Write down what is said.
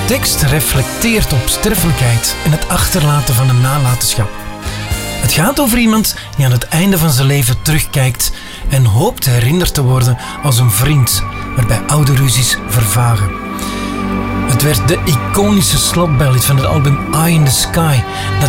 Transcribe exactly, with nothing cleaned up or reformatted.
tekst reflecteert op sterfelijkheid en het achterlaten van een nalatenschap. Het gaat over iemand die aan het einde van zijn leven terugkijkt en hoopt herinnerd te worden als een vriend, waarbij oude ruzies vervagen. Het werd de iconische slotballad van het album Eye in the Sky, dat